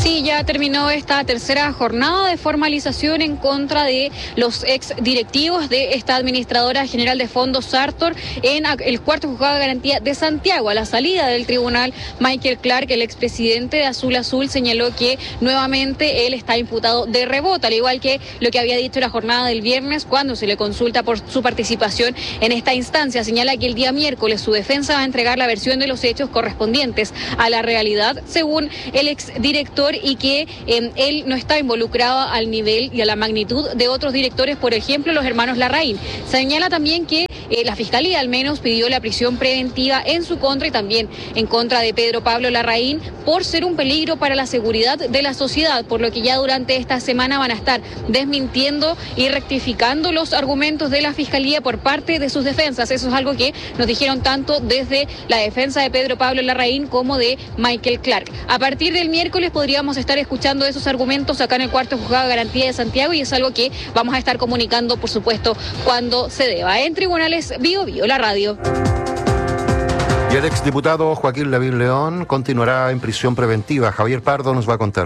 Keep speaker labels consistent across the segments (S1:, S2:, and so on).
S1: Sí, ya terminó esta tercera jornada de formalización en contra de los ex directivos de esta administradora general de fondos Sartor en el cuarto juzgado de garantía de Santiago. A la salida del tribunal, Michael Clark, el expresidente de Azul Azul, señaló que nuevamente él está imputado de rebote, al igual que lo que había dicho la jornada del viernes cuando se le consulta por su participación en esta instancia. Señala que el día miércoles su defensa va a entregar la versión de los hechos correspondientes a la realidad, según el exdirector, y que él no está involucrado al nivel y a la magnitud de otros directores, por ejemplo, los hermanos Larraín. Señala también que la Fiscalía al menos pidió la prisión preventiva en su contra y también en contra de Pedro Pablo Larraín por ser un peligro para la seguridad de la sociedad, por lo que ya durante esta semana van a estar desmintiendo y rectificando los argumentos de la Fiscalía por parte de sus defensas. Eso es algo que nos dijeron tanto desde la defensa de Pedro Pablo Larraín como de Michael Clark. A partir del miércoles podríamos estar escuchando esos argumentos acá en el cuarto juzgado de garantía de Santiago, y es algo que vamos a estar comunicando, por supuesto, cuando se deba. En Tribunales Bio Bio, la radio.
S2: Y el exdiputado Joaquín Lavín León continuará en prisión preventiva. Javier Pardo nos va a contar.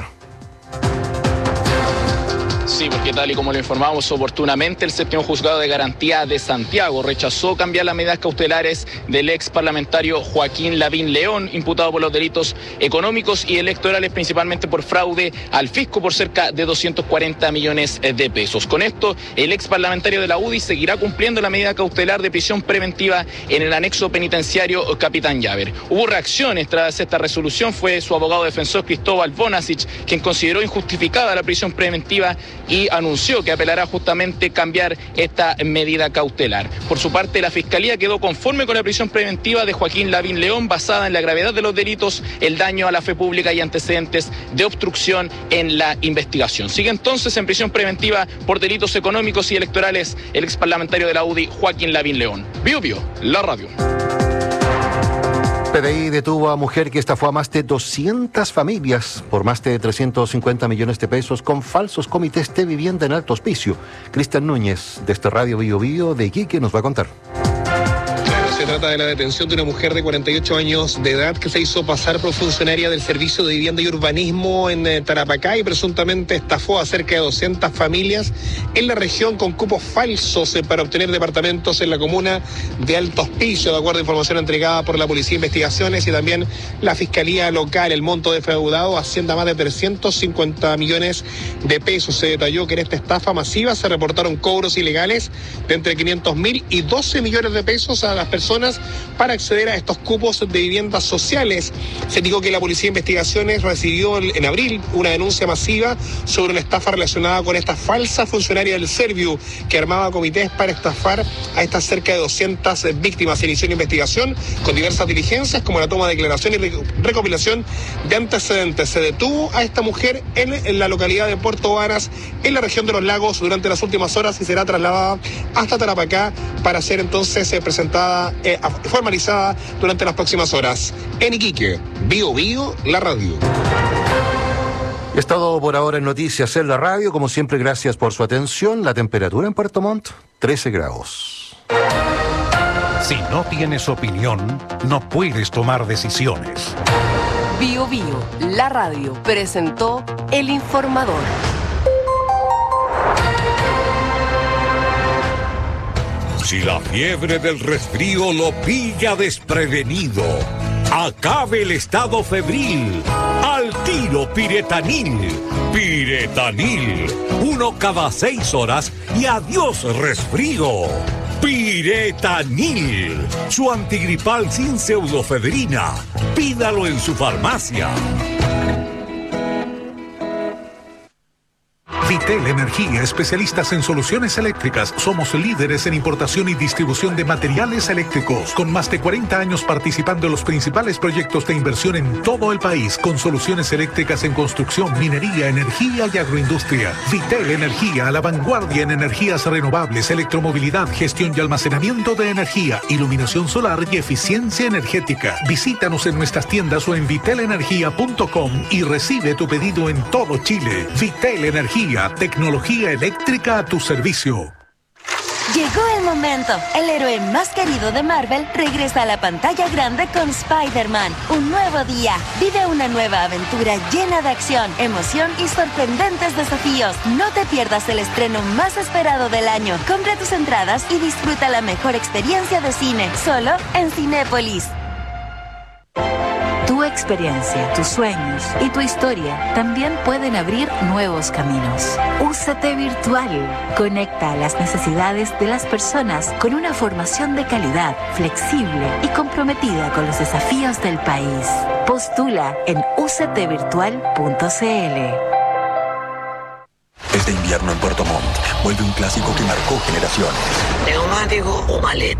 S3: Sí, porque tal y como lo informamos oportunamente, el séptimo juzgado de garantía de Santiago rechazó cambiar las medidas cautelares del ex parlamentario Joaquín Lavín León, imputado por los delitos económicos y electorales, principalmente por fraude al fisco por cerca de 240 millones de pesos. Con esto, el ex parlamentario de la UDI seguirá cumpliendo la medida cautelar de prisión preventiva en el anexo penitenciario Capitán Llaver. Hubo reacciones tras esta resolución. Fue su abogado defensor Cristóbal Bonasic quien consideró injustificada la prisión preventiva y anunció que apelará justamente cambiar esta medida cautelar. Por su parte, la Fiscalía quedó conforme con la prisión preventiva de Joaquín Lavín León, basada en la gravedad de los delitos, el daño a la fe pública y antecedentes de obstrucción en la investigación. Sigue entonces en prisión preventiva por delitos económicos y electorales el ex parlamentario de la UDI, Joaquín Lavín León. Bio Bio, la radio.
S2: PDI detuvo a mujer que estafó a más de 200 familias por más de 350 millones de pesos con falsos comités de vivienda en alto hospicio. Cristian Núñez, de este Radio Bio Bio de Iquique, nos va a contar.
S4: Se trata de la detención de una mujer de 48 años de edad que se hizo pasar por funcionaria del Servicio de Vivienda y Urbanismo en Tarapacá y presuntamente estafó a cerca de 200 familias en la región con cupos falsos para obtener departamentos en la comuna de Alto Hospicio, de acuerdo a información entregada por la Policía de Investigaciones y también la Fiscalía Local. El monto defraudado asciende a más de 350 millones de pesos. Se detalló que en esta estafa masiva se reportaron cobros ilegales de entre 500.000 y 12 millones de pesos a las personas para acceder a estos cupos de viviendas sociales. Se dijo que la Policía de Investigaciones recibió en abril una denuncia masiva sobre una estafa relacionada con esta falsa funcionaria del Serviu que armaba comités para estafar a estas cerca de 200 víctimas. Se inició una investigación con diversas diligencias como la toma de declaración y recopilación de antecedentes. Se detuvo a esta mujer en la localidad de Puerto Varas, en la región de Los Lagos, durante las últimas horas y será trasladada hasta Tarapacá para ser entonces presentada, formalizada durante las próximas horas. En Iquique, Bio Bio, la radio.
S2: Es todo por ahora en Noticias en la radio. Como siempre, gracias por su atención. La temperatura en Puerto Montt, 13 grados.
S5: Si no tienes opinión, no puedes tomar decisiones.
S6: Bio Bio, la radio, presentó El Informador.
S5: Si la fiebre del resfrío lo pilla desprevenido, acabe el estado febril. Al tiro Piretanil. Piretanil. 1 cada 6 horas y adiós resfrío. Piretanil. Su antigripal sin pseudofedrina. Pídalo en su farmacia. Vitel Energía, especialistas en soluciones eléctricas. Somos líderes en importación y distribución de materiales eléctricos, con más de 40 años participando en los principales proyectos de inversión en todo el país, con soluciones eléctricas en construcción, minería, energía y agroindustria. Vitel Energía, a la vanguardia en energías renovables, electromovilidad, gestión y almacenamiento de energía, iluminación solar y eficiencia energética. Visítanos en nuestras tiendas o en vitelenergia.com y recibe tu pedido en todo Chile. Vitel Energía, tecnología eléctrica a tu servicio.
S7: Llegó el momento. El héroe más querido de Marvel regresa a la pantalla grande con Spider-Man. Un nuevo día. Vive una nueva aventura llena de acción, emoción y sorprendentes desafíos. No te pierdas el estreno más esperado del año. Compra tus entradas y disfruta la mejor experiencia de cine. Solo en Cinépolis.
S8: Tu experiencia, tus sueños y tu historia también pueden abrir nuevos caminos. UCT Virtual conecta a las necesidades de las personas con una formación de calidad, flexible y comprometida con los desafíos del país. Postula en uctvirtual.cl.
S9: Este invierno en Puerto Montt vuelve un clásico que marcó generaciones.
S10: ¿Neumático o maleta?